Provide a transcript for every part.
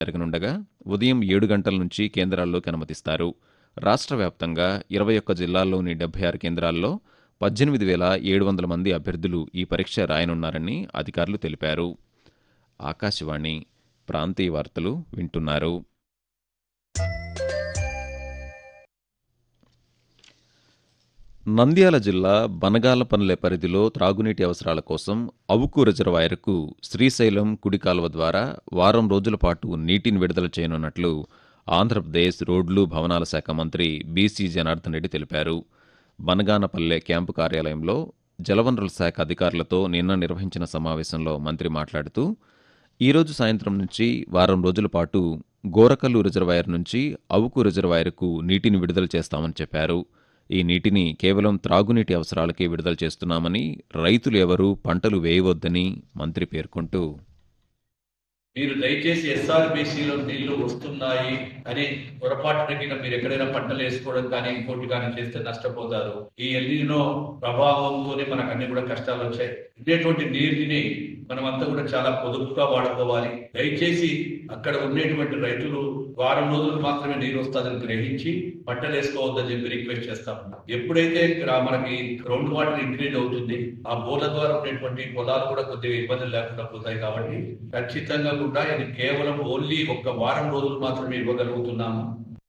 జరగనుండగా ఉదయం 7 గంటల నుంచి కేంద్రాల్లోకి అనుమతిస్తారు. రాష్ట్ర వ్యాప్తంగా 21 జిల్లాల్లోని 76 కేంద్రాల్లో 18,700 మంది అభ్యర్థులు ఈ పరీక్ష రాయనున్నారని అధికారులు తెలిపారు. ఆకాశవాణి ప్రాంతీయ వార్తలు వింటున్నారు. నంద్యాల జిల్లా బనగాలపల్లె పరిధిలో త్రాగునీటి అవసరాల కోసం అవుకు రిజర్వాయర్కు శ్రీశైలం కుడి కాలువ ద్వారా వారం రోజుల పాటు నీటిని విడుదల చేయనున్నట్లు ఆంధ్రప్రదేశ్ రోడ్లు భవనాల శాఖ మంత్రి బీసీ జనార్దన్ రెడ్డి తెలిపారు. బనగానపల్లె క్యాంపు కార్యాలయంలో జలవనరుల శాఖ అధికారులతో నిన్న నిర్వహించిన సమావేశంలో మంత్రి మాట్లాడుతూ ఈరోజు సాయంత్రం నుంచి వారం రోజుల పాటు గోరకల్లు రిజర్వాయర్ నుంచి అవుకు రిజర్వాయర్కు నీటిని విడుదల చేస్తామని చెప్పారు. ఈ నీటిని కేవలం త్రాగునీటి అవసరాలకే విడుదల చేస్తున్నామని, రైతులు ఎవరూ పంటలు వేయవద్దని మంత్రి పేర్కొంటూ మీరు దయచేసి ఎస్ఆర్బీసీలో నీళ్లు వస్తున్నాయి అని పొరపాటున మీరు ఎక్కడైనా పంటలు వేసుకోవడం కానీ ఇంకోటి కానీ చేస్తే నష్టపోతారు. ఈ ఎల్నినో ప్రభావంతోనే మనకు అన్ని కూడా కష్టాలు వచ్చాయి. ఉండేటువంటి నీటిని మనమంతా కూడా చాలా పొదుపుగా వాడుకోవాలి. దయచేసి అక్కడ ఉండేటువంటి రైతులు వారం రోజులు మాత్రమే నీరు వస్తుందని గ్రహించి పంటలు వేసుకోవద్దని చెప్పి రిక్వెస్ట్ చేస్తాం. ఎప్పుడైతే మనకి గ్రౌండ్ వాటర్ ఇంక్రీజ్ అవుతుంది, ఆ బోర్ల ద్వారా ఉండేటువంటి పొలాలు కూడా కొద్దిగా ఇబ్బందులు లేకుండా పోతాయి. కాబట్టి ఖచ్చితంగా కూడా ఇది కేవలం ఓన్లీ ఒక్క వారం రోజులు మాత్రమే ఇవ్వగలుగుతున్నాము.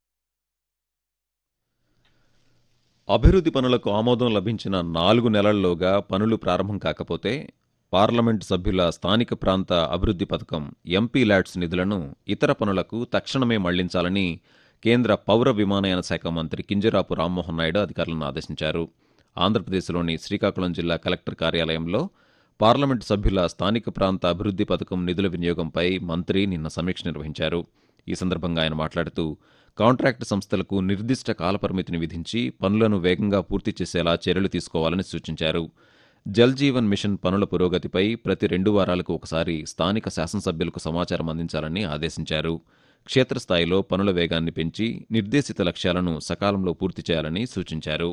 అభివృద్ధి పనులకు ఆమోదం లభించిన 4 నెలల్లోగా పనులు ప్రారంభం కాకపోతే పార్లమెంటు సభ్యుల స్థానిక ప్రాంత అభివృద్ధి పథకం ఎంపీ ల్యాడ్స్ నిధులను ఇతర పనులకు తక్షణమే మళ్లించాలని కేంద్ర పౌర విమానయాన శాఖ మంత్రి కింజరాపు రామ్మోహన్ నాయుడు అధికారులను ఆదేశించారు. ఆంధ్రప్రదేశ్లోని శ్రీకాకుళం జిల్లా కలెక్టర్ కార్యాలయంలో పార్లమెంటు సభ్యుల స్థానిక ప్రాంత అభివృద్ధి పథకం నిధుల వినియోగంపై మంత్రి నిన్న సమీక్ష నిర్వహించారు. ఈ సందర్భంగా ఆయన మాట్లాడుతూ కాంట్రాక్టు సంస్థలకు నిర్దిష్ట కాలపరిమితిని విధించి పనులను వేగంగా పూర్తి చేసేలా చర్యలు తీసుకోవాలని సూచించారు. జల్ జీవన్ మిషన్ పనుల పురోగతిపై ప్రతి 2 వారాలకు ఒకసారి స్థానిక శాసనసభ్యులకు సమాచారం అందించాలని ఆదేశించారు. క్షేత్రస్థాయిలో పనుల వేగాన్ని పెంచి నిర్దేశిత లక్ష్యాలను సకాలంలో పూర్తి చేయాలని సూచించారు.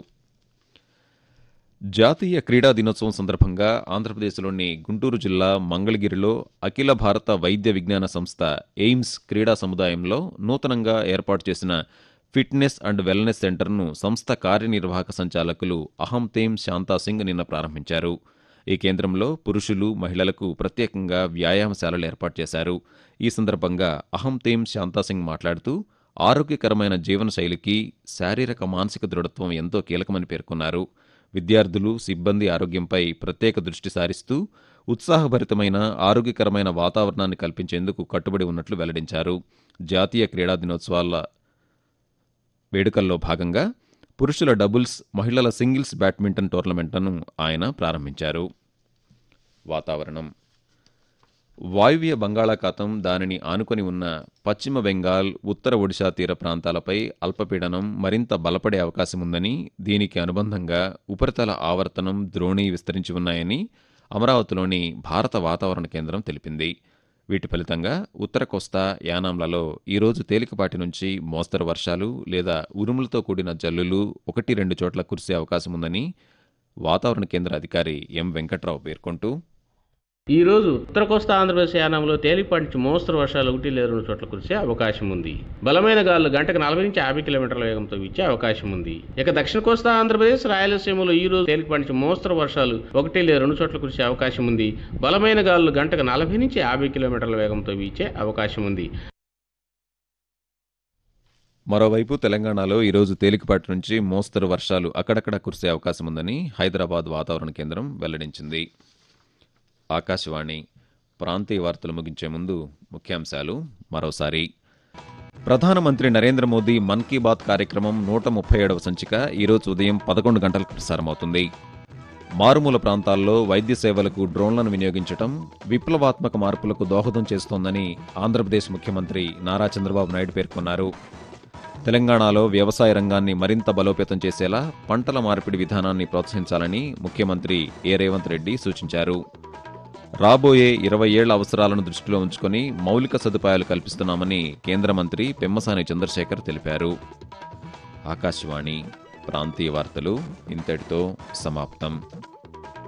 జాతీయ క్రీడా దినోత్సవం సందర్భంగా ఆంధ్రప్రదేశ్లోని గుంటూరు జిల్లా మంగళగిరిలో అఖిల భారత వైద్య విజ్ఞాన సంస్థ ఎయిమ్స్ క్రీడా సముదాయంలో నూతనంగా ఏర్పాటు చేసిన ఫిట్నెస్ అండ్ వెల్నెస్ సెంటర్ను సంస్థ కార్యనిర్వాహక సంచాలకులు అహంతేమ్ శాంతాసింగ్ నిన్న ప్రారంభించారు. ఈ కేంద్రంలో పురుషులు, మహిళలకు ప్రత్యేకంగా వ్యాయామశాలలు ఏర్పాటు చేశారు. ఈ సందర్భంగా అహంతేమ్ శాంతాసింగ్ మాట్లాడుతూ ఆరోగ్యకరమైన జీవనశైలికి శారీరక మానసిక దృఢత్వం ఎంతో కీలకమని పేర్కొన్నారు. విద్యార్థులు, సిబ్బంది ఆరోగ్యంపై ప్రత్యేక దృష్టి సారిస్తూ ఉత్సాహభరితమైన ఆరోగ్యకరమైన వాతావరణాన్ని కల్పించేందుకు కట్టుబడి ఉన్నట్లు వెల్లడించారు. జాతీయ క్రీడా దినోత్సవాల వేడుకల్లో భాగంగా పురుషుల డబుల్స్, మహిళల సింగిల్స్ బ్యాడ్మింటన్ టోర్నమెంట్లను ఆయన ప్రారంభించారు. వాతావరణం. వాయువ్య బంగాళాఖాతం, దానిని ఆనుకొని ఉన్న పశ్చిమ బెంగాల్, ఉత్తర ఒడిశా తీర ప్రాంతాలపై అల్పపీడనం మరింత బలపడే అవకాశముందని, దీనికి అనుబంధంగా ఉపరితల ఆవర్తనం, ద్రోణి విస్తరించి ఉన్నాయని అమరావతిలోని భారత వాతావరణ కేంద్రం తెలిపింది. వీటి ఫలితంగా ఉత్తర కోస్తా, యానాంలలో ఈరోజు తేలికపాటి నుంచి మోస్తరు వర్షాలు లేదా ఉరుములతో కూడిన జల్లులు 1-2 చోట్ల కురిసే అవకాశముందని వాతావరణ కేంద్ర అధికారి ఎం వెంకట్రావు పేర్కొంటూ ఈ రోజు ఉత్తర కోస్తా ఆంధ్రప్రదేశ్ యానంలో తేలిపాటి నుంచి మోస్తరు వర్షాలు 1-2 చోట్ల కురిసే అవకాశం ఉంది. బలమైన గాలులు గంటకు 40 నుంచి 50 కిలోమీటర్ల వేగంతో వీచే అవకాశం ఉంది. ఇక దక్షిణ కోస్తా ఆంధ్రప్రదేశ్, రాయలసీమలో ఈ రోజు తేలిపాటి నుంచి మోస్తరు వర్షాలు 1-2 చోట్ల కురిసే అవకాశం ఉంది. బలమైన గాలులు గంటకు 40 నుంచి 50 కిలోమీటర్ల వేగంతో వీచే అవకాశం ఉంది. మరోవైపు తెలంగాణలో ఈరోజు తేలికపాటి నుంచి మోస్తరు వర్షాలు అక్కడక్కడ కురిసే అవకాశముందని హైదరాబాద్ వాతావరణ కేంద్రం వెల్లడించింది. ఆకాశవాణి ప్రాంతీయ వార్తలు ముగించే ముందు ముఖ్యాంశాలు మరోసారి. ప్రధానమంత్రి నరేంద్ర మోదీ మన్ కీ బాత్ కార్యక్రమం 137వ సంచిక ఈరోజు ఉదయం 11 గంటలకు ప్రసారమవుతుంది. మారుమూల ప్రాంతాల్లో వైద్య సేవలకు డ్రోన్లను వినియోగించడం విప్లవాత్మక మార్పులకు దోహదం చేస్తోందని ఆంధ్రప్రదేశ్ ముఖ్యమంత్రి నారా చంద్రబాబు నాయుడు పేర్కొన్నారు. తెలంగాణలో వ్యవసాయ రంగాన్ని మరింత బలోపేతం చేసేలా పంటల మార్పిడి విధానాన్ని ప్రోత్సహించాలని ముఖ్యమంత్రి ఏ రేవంత్ రెడ్డి సూచించారు. రాబోయే 20 ఏళ్ల అవసరాలను దృష్టిలో ఉంచుకొని మౌలిక సదుపాయాలు కల్పిస్తున్నామని కేంద్ర మంత్రి పెమ్మసాని చంద్రశేఖర్ తెలిపారు. ఆకాశవాణి ప్రాంతీయ వార్తలు ఇంతటితో సమాప్తం.